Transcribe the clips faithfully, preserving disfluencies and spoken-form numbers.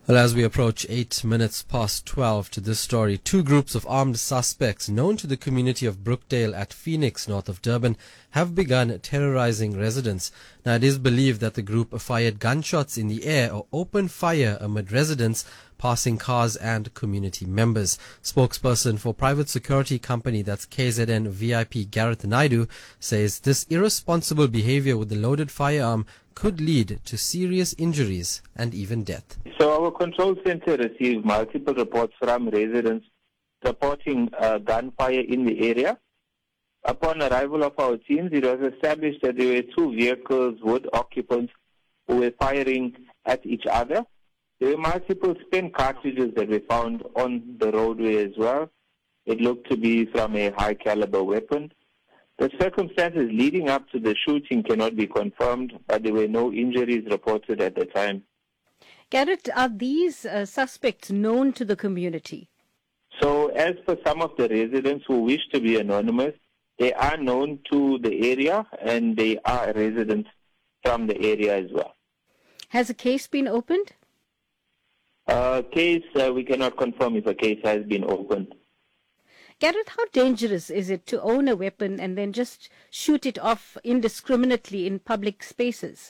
Well, as we approach eight minutes past twelve to this story, two groups of armed suspects known to the community of Brookdale at Phoenix, north of Durban, have begun terrorizing residents. Now, it is believed that the group fired gunshots in the air or opened fire amid residents, passing cars and community members. Spokesperson for private security company that's K Z N V I P Gareth Naidu says this irresponsible behavior with the loaded firearm could lead to serious injuries and even death. So our control center received multiple reports from residents reporting uh, gunfire in the area. Upon arrival of our teams, it was established that there were two vehicles with occupants who were firing at each other. There were multiple spent cartridges that were found on the roadway as well. It looked to be from a high caliber weapon. The circumstances leading up to the shooting cannot be confirmed, but there were no injuries reported at the time. Garrett, are these uh, suspects known to the community? So as per some of the residents who wish to be anonymous, they are known to the area and they are residents from the area as well. Has a case been opened? Uh, case, uh, we cannot confirm if a case has been opened. Garrett, how dangerous is it to own a weapon and then just shoot it off indiscriminately in public spaces?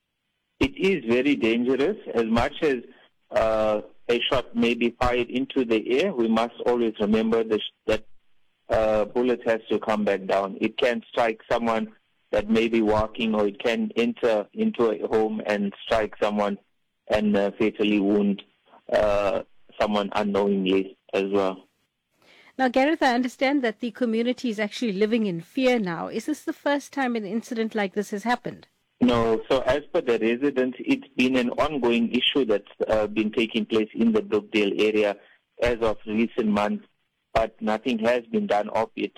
It is very dangerous. As much as uh, a shot may be fired into the air, we must always remember this, that uh, bullet has to come back down. It can strike someone that may be walking, or it can enter into a home and strike someone and uh, fatally wound uh, someone unknowingly as well. Now, Gareth, I understand that the community is actually living in fear now. Is this the first time an incident like this has happened? No. So as per the residents, it's been an ongoing issue that's uh, been taking place in the Brookdale area as of recent months, but nothing has been done of it.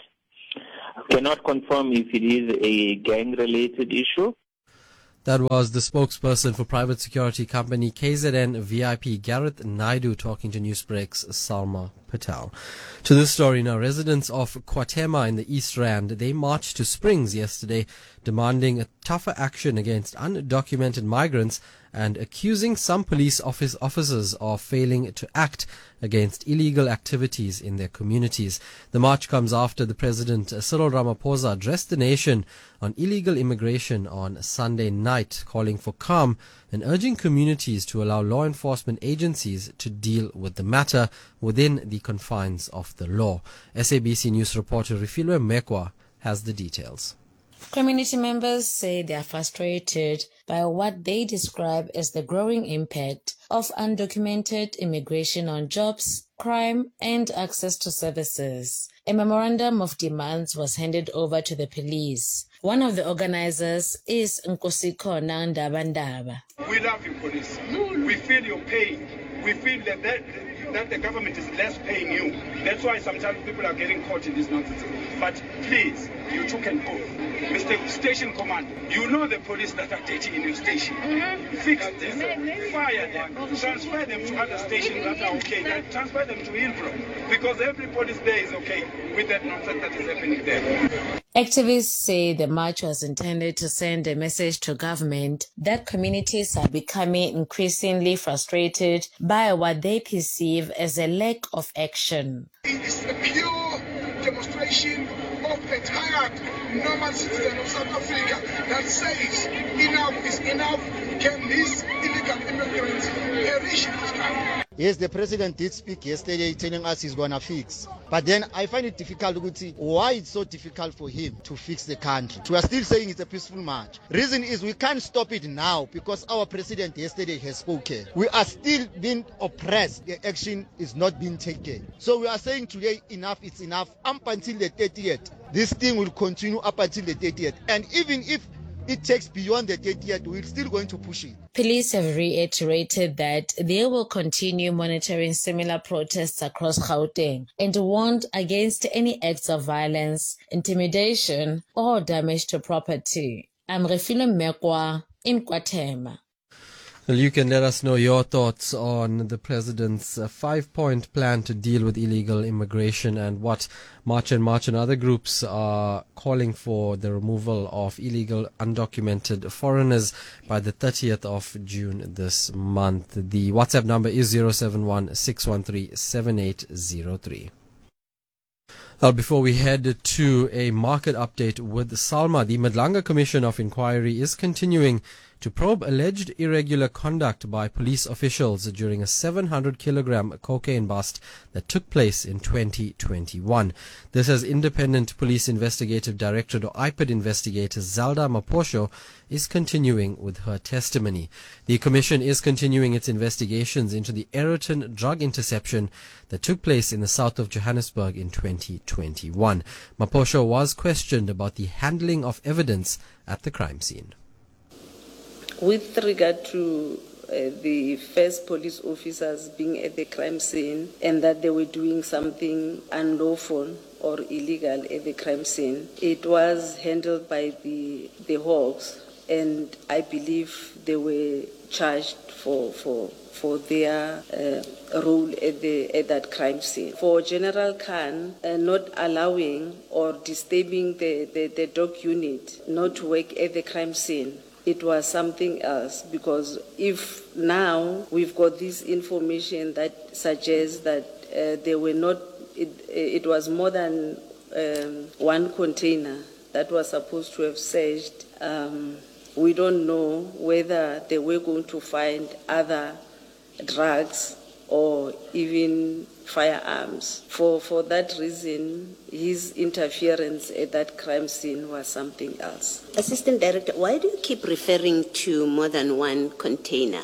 Cannot confirm if it is a gang-related issue. That was the spokesperson for private security company K Z N V I P Gareth Naidu talking to Newsbreak's Salma Patel. To this story now, residents of Kwatema in the East Rand, they marched to Springs yesterday demanding a tougher action against undocumented migrants and accusing some police office officers of failing to act against illegal activities in their communities. The march comes after the President Cyril Ramaphosa addressed the nation on illegal immigration on Sunday night, calling for calm and urging communities to allow law enforcement agencies to deal with the matter within the confines of the law. S A B C News reporter Refilwe Mekwa has the details. Community members say they are frustrated by what they describe as the growing impact of undocumented immigration on jobs, crime, and access to services. A memorandum of demands was handed over to the police. One of the organizers is Nkosikhona Ndabandaba. We love you, police. We feel your pain. We feel that, that that the government is less paying you. That's why sometimes people are getting caught in this nonsense. But please, you took an oath. Mister Station Commander, you know the police that are dirty in your station. Mm-hmm. Fix them. Fire them. Transfer them to other stations that are okay. Then transfer them to Hillbrow. Because every police there is okay with that nonsense that is happening there. Activists say the march was intended to send a message to government that communities are becoming increasingly frustrated by what they perceive as a lack of action. It is a pure demonstration of the tired normal citizen of South Africa that says enough is enough. Can these illegal immigrants perish in this country? Yes, the president did speak yesterday telling us he's going to fix. But then I find it difficult to see why it's so difficult for him to fix the country. We are still saying it's a peaceful march. Reason is we can't stop it now because our president yesterday has spoken. We are still being oppressed. The action is not being taken. So we are saying today enough is enough. Up until the thirtieth. This thing will continue up until the thirtieth. And even if it takes beyond the thirtieth, we're still going to push it. Police have reiterated that they will continue monitoring similar protests across Gauteng and warned against any acts of violence, intimidation, or damage to property. I'm Refilwe Mekwa in Kwatema. Well, you can let us know your thoughts on the president's uh, five-point plan to deal with illegal immigration and what March and March and other groups are calling for the removal of illegal undocumented foreigners by the thirtieth of June this month. The WhatsApp number is zero seven one, six one three, seven eight zero three. Well, before we head to a market update with Salma, the Madlanga Commission of Inquiry is continuing to probe alleged irregular conduct by police officials during a seven hundred kilogram cocaine bust that took place in twenty twenty-one. This as Independent Police Investigative Directorate or I P I D investigator Zelda Maposho is continuing with her testimony. The commission is continuing its investigations into the Aeroton drug interception that took place in the south of Johannesburg in twenty twenty-one. Maposho was questioned about the handling of evidence at the crime scene. With regard to uh, the first police officers being at the crime scene and that they were doing something unlawful or illegal at the crime scene, it was handled by the the Hawks, and I believe they were charged for for for their uh, role at the at that crime scene. For General Khan, uh, not allowing or disturbing the, the, the dog unit not to work at the crime scene, it was something else, because if now we've got this information that suggests that uh, they were not, it, it was more than um, one container that was supposed to have searched, um, we don't know whether they were going to find other drugs or even firearms. For for that reason, his interference at that crime scene was something else. Assistant Director, why do you keep referring to more than one container?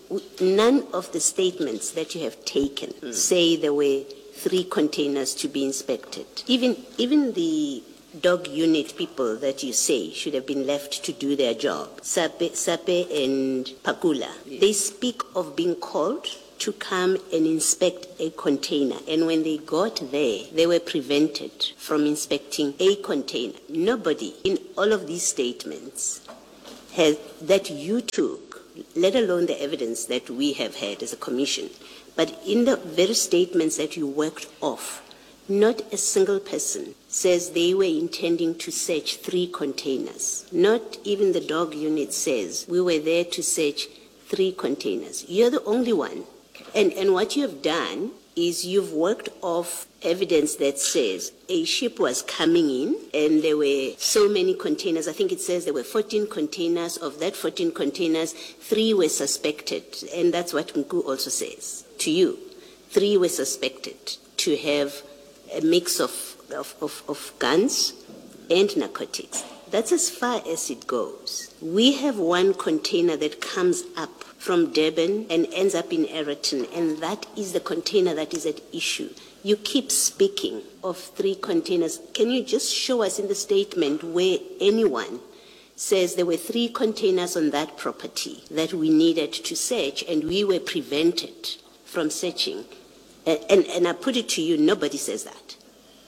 None of the statements that you have taken mm. say there were three containers to be inspected. Even even the dog unit people that you say should have been left to do their job, Sape, Sape and Pakula, yes. They speak of being called to come and inspect a container. And when they got there, they were prevented from inspecting a container. Nobody in all of these statements has, that you took, let alone the evidence that we have had as a commission, but in the very statements that you worked off, not a single person says they were intending to search three containers. Not even the dog unit says we were there to search three containers. You're the only one. And, and what you have done is you've worked off evidence that says a ship was coming in and there were so many containers. I think it says there were fourteen containers. Of that fourteen containers, three were suspected. And that's what Mku also says to you. Three were suspected to have a mix of, of, of, of guns and narcotics. That's as far as it goes. We have one container that comes up from Durban and ends up in Aeroton, and that is the container that is at issue. You keep speaking of three containers. Can you just show us in the statement where anyone says there were three containers on that property that we needed to search and we were prevented from searching? And, and, and I put it to you, nobody says that.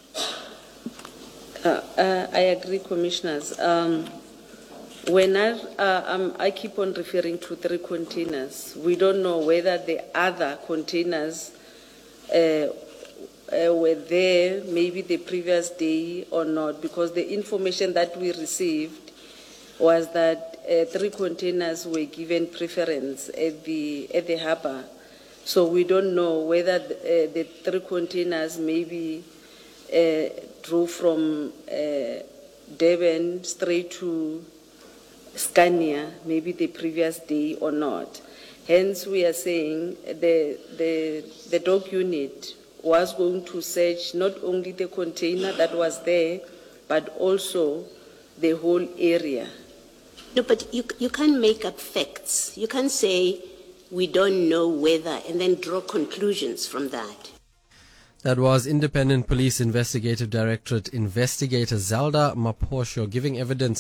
Uh, uh, I agree, Commissioners. Um, When I, uh, um, I keep on referring to three containers, we don't know whether the other containers uh, uh, were there maybe the previous day or not, because the information that we received was that uh, three containers were given preference at the at the harbour. So we don't know whether the, uh, the three containers maybe uh, drove from uh, Durban straight to Scania, maybe the previous day or not. Hence, we are saying the, the, the dog unit was going to search not only the container that was there, but also the whole area. No, but you, you can't make up facts. You can't say we don't know whether and then draw conclusions from that. That was Independent Police Investigative Directorate Investigator Zelda Maposho giving evidence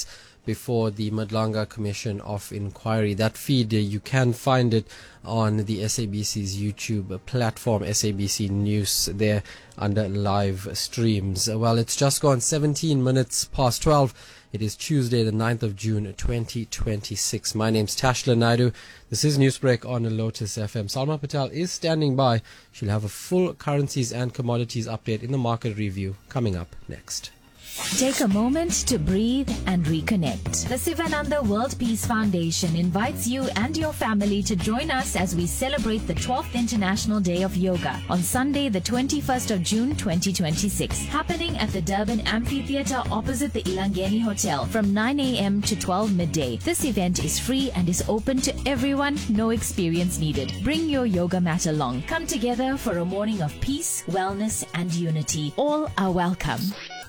before the Madlanga Commission of Inquiry. That feed, uh, you can find it on the S A B C's YouTube platform, S A B C News, there under live streams. Well, it's just gone seventeen minutes past twelve. It is Tuesday, the ninth of June, twenty twenty-six. My name's Tashla Naidu. This is Newsbreak on Lotus F M. Salma Patel is standing by. She'll have a full currencies and commodities update in the market review coming up next. Take a moment to breathe and reconnect. The Sivananda World Peace Foundation invites you and your family to join us as we celebrate the twelfth International Day of Yoga on Sunday, the twenty-first of June, twenty twenty-six, happening at the Durban Amphitheatre opposite the Ilangeni Hotel from nine a.m. to twelve midday. This event is free and is open to everyone, no experience needed. Bring your yoga mat along. Come together for a morning of peace, wellness, and unity. All are welcome.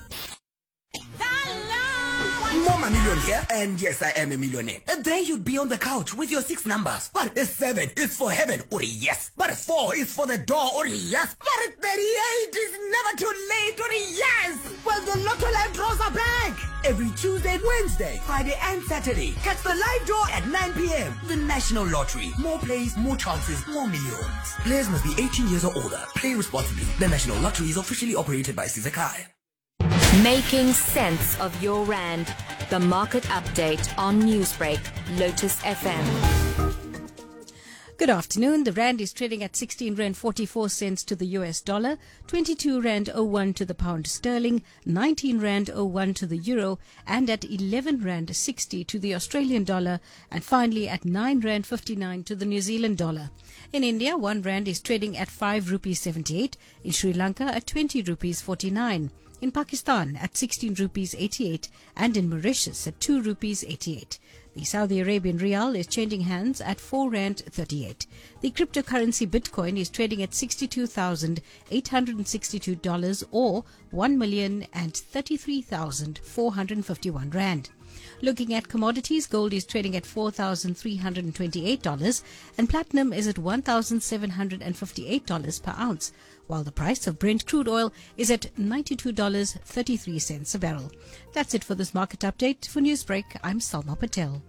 Mama Million here, and yes, I am a millionaire. And then you'd be on the couch with your six numbers. But a seven is for heaven, or yes. But a four is for the door, or yes. But a thirty-eight is never too late, or yes. Well, the Lotto Live draws are back. Every Tuesday, Wednesday, Friday, and Saturday. Catch the live draw at nine p.m. The National Lottery. More plays, more chances, more millions. Players must be eighteen years or older. Play responsibly. The National Lottery is officially operated by Sizakai. Making sense of your rand. The market update on Newsbreak, Lotus F M. Good afternoon. The rand is trading at sixteen rand forty-four cents to the U S dollar, twenty-two rand oh one to the pound sterling, nineteen rand oh one to the euro, and at eleven rand sixty to the Australian dollar, and finally at nine rand fifty-nine to the New Zealand dollar. In India, one rand is trading at five rupees seventy-eight, in Sri Lanka at twenty rupees forty-nine. In Pakistan at sixteen rupees eighty-eight, and in Mauritius at two rupees eighty-eight. The Saudi Arabian Riyal is changing hands at four rand thirty-eight. The cryptocurrency Bitcoin is trading at sixty-two thousand eight hundred sixty-two dollars or one million thirty-three thousand four hundred fifty-one rand. Looking at commodities, gold is trading at four thousand three hundred twenty-eight dollars and platinum is at one thousand seven hundred fifty-eight dollars per ounce, while the price of Brent crude oil is at ninety-two dollars and thirty-three cents a barrel. That's it for this market update. For Newsbreak, I'm Salma Patel.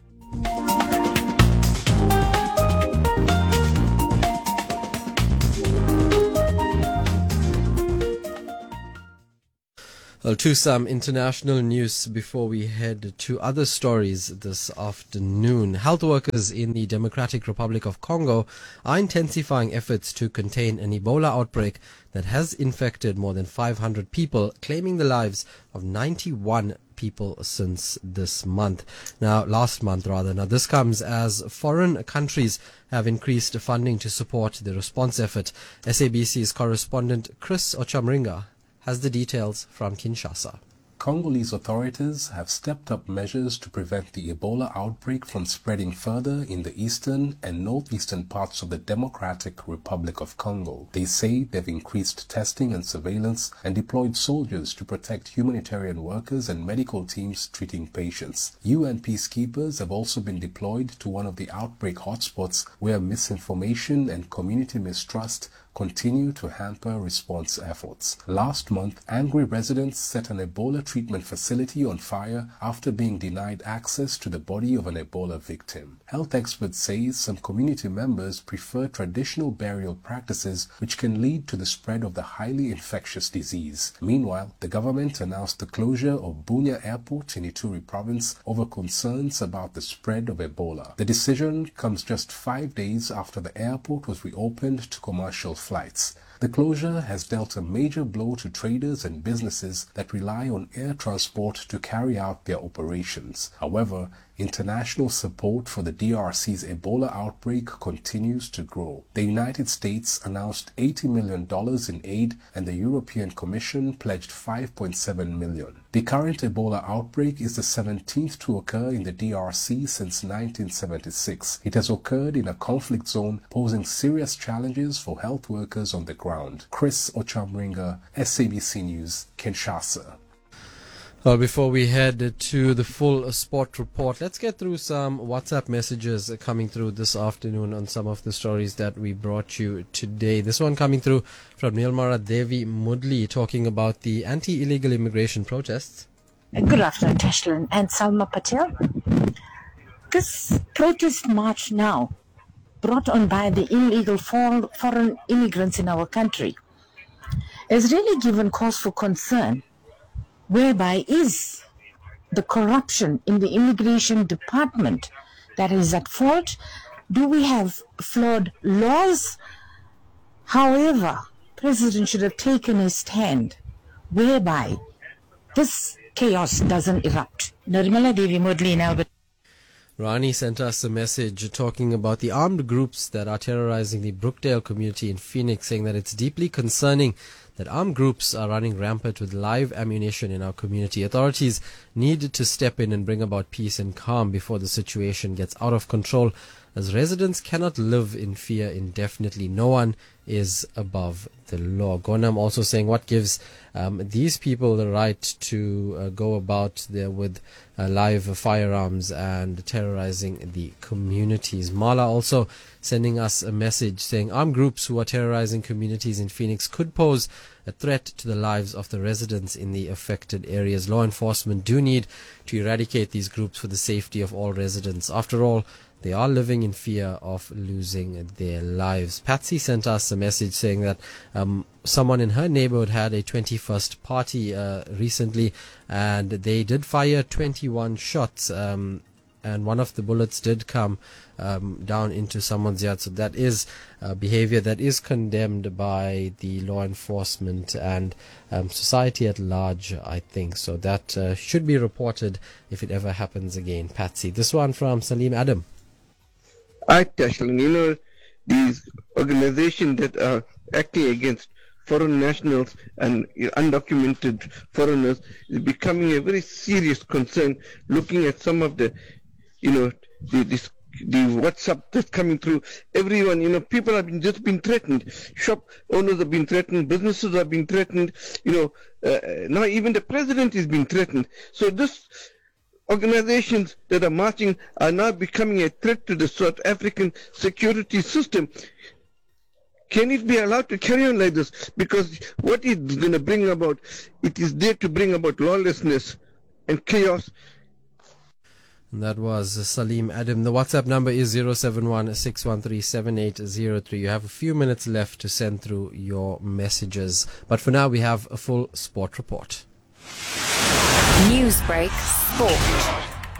Well, to some international news before we head to other stories this afternoon. Health workers in the Democratic Republic of Congo are intensifying efforts to contain an Ebola outbreak that has infected more than five hundred people, claiming the lives of ninety-one people since this month. Now, last month rather. Now, this comes as foreign countries have increased funding to support the response effort. S A B C's correspondent Chris Ochamringa has the details from Kinshasa. Congolese authorities have stepped up measures to prevent the Ebola outbreak from spreading further in the eastern and northeastern parts of the Democratic Republic of Congo. They say they've increased testing and surveillance and deployed soldiers to protect humanitarian workers and medical teams treating patients. U N peacekeepers have also been deployed to one of the outbreak hotspots where misinformation and community mistrust continue to hamper response efforts. Last month, angry residents set an Ebola treatment facility on fire after being denied access to the body of an Ebola victim. Health experts say some community members prefer traditional burial practices, which can lead to the spread of the highly infectious disease. Meanwhile, the government announced the closure of Bunia Airport in Ituri province over concerns about the spread of Ebola. The decision comes just five days after the airport was reopened to commercial flights. The closure has dealt a major blow to traders and businesses that rely on air transport to carry out their operations. However, international support for the D R C's Ebola outbreak continues to grow. The United States announced eighty million dollars in aid and the European Commission pledged five point seven million dollars. The current Ebola outbreak is the seventeenth to occur in the D R C since nineteen seventy-six. It has occurred in a conflict zone, posing serious challenges for health workers on the ground. Chris Ochamringa, S A B C News, Kinshasa. Well, before we head to the full sport report, let's get through some WhatsApp messages coming through this afternoon on some of the stories that we brought you today. This one coming through from Nilmara Devi Mudli talking about the anti-illegal immigration protests. Good afternoon, Tashlin and Salma Patel. This protest march now, brought on by the illegal for foreign immigrants in our country, has really given cause for concern, whereby is the corruption in the immigration department that is at fault? Do we have flawed laws? However, President should have taken a stand whereby this chaos doesn't erupt. Nirmala Devi Mudli in Albert. Rani sent us a message talking about the armed groups that are terrorizing the Brookdale community in Phoenix, saying that it's deeply concerning that armed groups are running rampant with live ammunition in our community. Authorities need to step in and bring about peace and calm before the situation gets out of control, as residents cannot live in fear indefinitely. No one is above the law. Gonam also saying, what gives um, these people the right to uh, go about there with uh, live firearms and terrorizing the communities? Mala also sending us a message saying armed groups who are terrorizing communities in Phoenix could pose a threat to the lives of the residents in the affected areas. Law enforcement do need to eradicate these groups for the safety of all residents. After all, they are living in fear of losing their lives. Patsy sent us a message saying that um, someone in her neighborhood had a twenty-first party uh, recently, and they did fire twenty-one shots, um, and one of the bullets did come um, down into someone's yard. So that is uh, behavior that is condemned by the law enforcement and um, society at large, I think. So that uh, should be reported if it ever happens again. Patsy. This one from Salim Adam. I, Tashlin, you know, these organizations that are acting against foreign nationals and undocumented foreigners is becoming a very serious concern, looking at some of the, you know, the, this, the WhatsApp that's coming through. Everyone, you know, people have been just been threatened. Shop owners have been threatened. Businesses have been threatened. You know, uh, now even the president is being threatened. So this organizations that are marching are now becoming a threat to the South African security system. Can it be allowed to carry on like this? Because what it's going to bring about, it is there to bring about lawlessness and chaos. That was Salim Adam. The WhatsApp number is zero seven one, six one three, seven eight zero three. You have a few minutes left to send through your messages. But for now, we have a full sport report. Newsbreak Sport.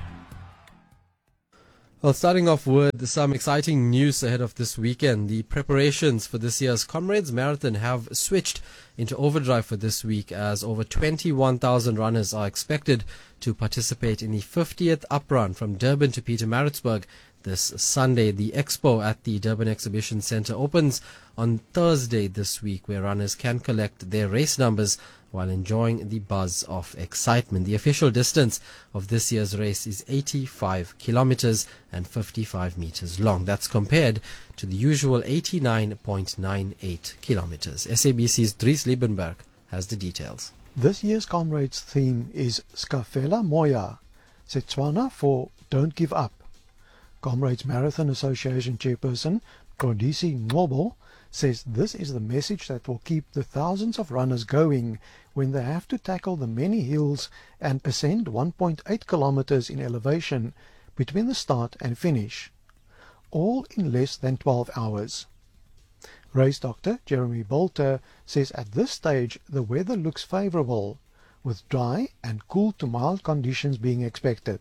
Well, starting off with some exciting news ahead of this weekend. The preparations for this year's Comrades Marathon have switched into overdrive for this week, as over twenty-one thousand runners are expected to participate in the fiftieth uprun from Durban to Pietermaritzburg this Sunday. The expo at the Durban Exhibition Centre opens on Thursday this week, where runners can collect their race numbers while enjoying the buzz of excitement. The official distance of this year's race is eighty-five kilometers and fifty-five meters long. That's compared to the usual eighty-nine point nine eight kilometers. S A B C's Dries Liebenberg has the details. This year's Comrades theme is Skafela Moya, Setswana for Don't Give Up. Comrades Marathon Association chairperson Kodisi Ngobo says this is the message that will keep the thousands of runners going when they have to tackle the many hills and ascend one point eight kilometers in elevation between the start and finish, all in less than twelve hours. Race doctor Jeremy Bolter says at this stage the weather looks favorable, with dry and cool to mild conditions being expected.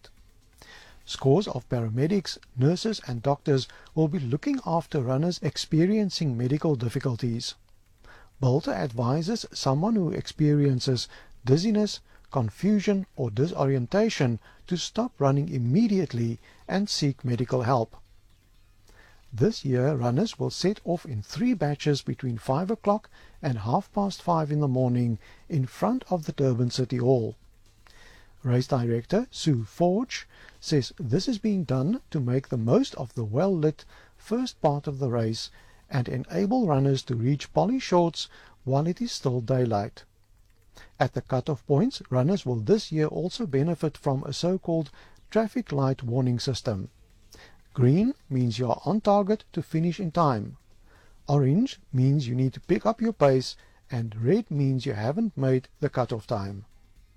Scores of paramedics, nurses and doctors will be looking after runners experiencing medical difficulties. Bolter advises someone who experiences dizziness, confusion or disorientation to stop running immediately and seek medical help. This year, runners will set off in three batches between five o'clock and half past five in the morning in front of the Durban City Hall. Race director Sue Forge says this is being done to make the most of the well-lit first part of the race and enable runners to reach Polly Shorts while it is still daylight. At the cut-off points, runners will this year also benefit from a so-called traffic light warning system. Green means you are on target to finish in time. Orange means you need to pick up your pace, and red means you haven't made the cut-off time.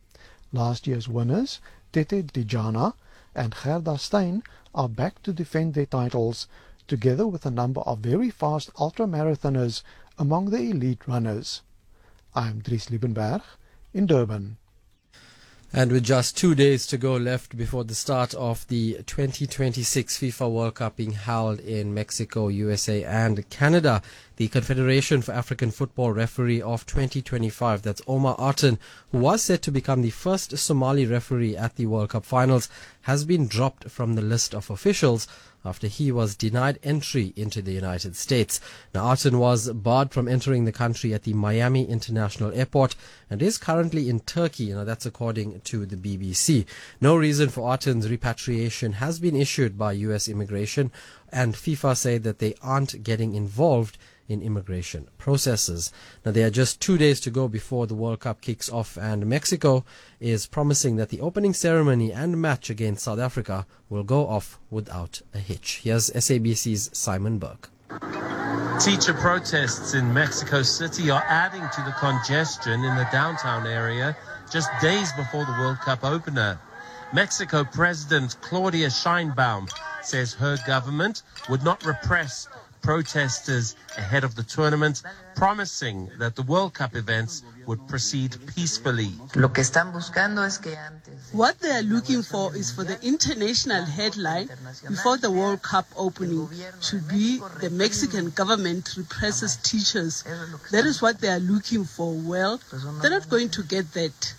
Last year's winners, Tete Dijana and Gerda Steyn, are back to defend their titles, together with a number of very fast ultramarathoners among the elite runners. I am Dries Liebenberg in Durban. And with just two days to go left before the start of the twenty twenty-six FIFA World Cup being held in Mexico, U S A and Canada, the Confederation for African Football referee of twenty twenty-five, that's Omar Artan, who was set to become the first Somali referee at the World Cup finals, has been dropped from the list of officials after he was denied entry into the United States. Now, Artan was barred from entering the country at the Miami International Airport and is currently in Turkey. Now, that's according to the B B C. No reason for Artan's repatriation has been issued by U S Immigration, and FIFA say that they aren't getting involved in immigration processes. Now, there are just two days to go before the World Cup kicks off, and Mexico is promising that the opening ceremony and match against South Africa will go off without a hitch. Here's S A B C's Simon Burke. Teacher protests in Mexico City are adding to the congestion in the downtown area just days before the World Cup opener. Mexico President Claudia Sheinbaum says her government would not repress protesters ahead of the tournament, promising that the World Cup events would proceed peacefully. What they are looking for is for the international headline before the World Cup opening should be the Mexican government represses teachers. That is what they are looking for. Well, they're not going to get that.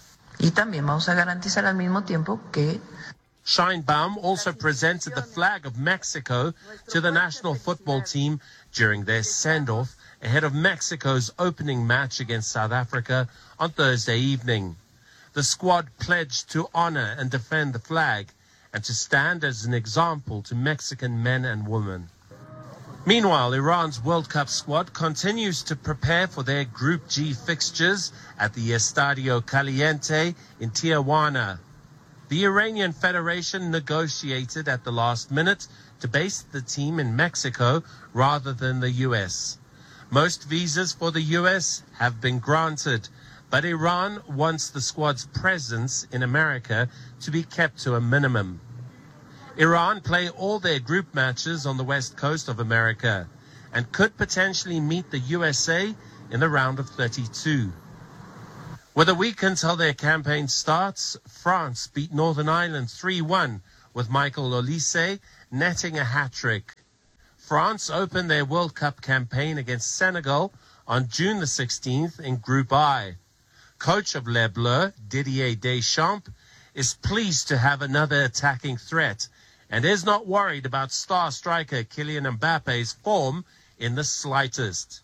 Sheinbaum also presented the flag of Mexico to the national football team during their send-off ahead of Mexico's opening match against South Africa on Thursday evening. The squad pledged to honor and defend the flag and to stand as an example to Mexican men and women. Meanwhile, Iran's World Cup squad continues to prepare for their Group G fixtures at the Estadio Caliente in Tijuana. The Iranian Federation negotiated at the last minute to base the team in Mexico rather than the U S. Most visas for the U S have been granted, but Iran wants the squad's presence in America to be kept to a minimum. Iran play all their group matches on the west coast of America and could potentially meet the U S A in the round of thirty-two. With a week until their campaign starts, France beat Northern Ireland three one, with Michael Olise netting a hat-trick. France opened their World Cup campaign against Senegal on June the sixteenth in Group I. Coach of Les Bleus, Didier Deschamps, is pleased to have another attacking threat and is not worried about star striker Kylian Mbappe's form in the slightest.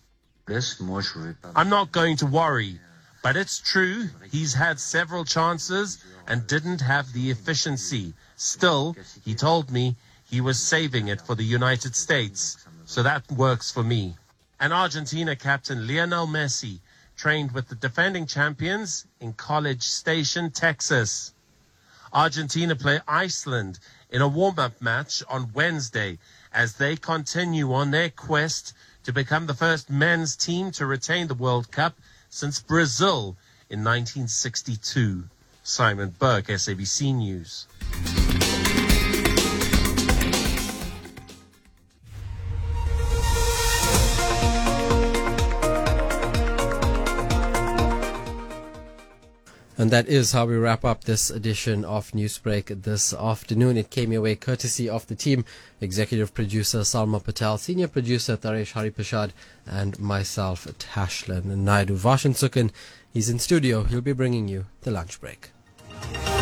I'm not going to worry. But it's true, he's had several chances and didn't have the efficiency. Still, he told me he was saving it for the United States. So that works for me. And Argentina captain Lionel Messi trained with the defending champions in College Station, Texas. Argentina play Iceland in a warm-up match on Wednesday as they continue on their quest to become the first men's team to retain the World Cup since Brazil in nineteen sixty-two. Simon Burke, S A B C News. And that is how we wrap up this edition of Newsbreak this afternoon. It came your way courtesy of the team, executive producer Salma Patel, senior producer Taresh Haripashad, and myself, Tashlin Naidu. Vashan Sukin, he's in studio. He'll be bringing you the lunch break.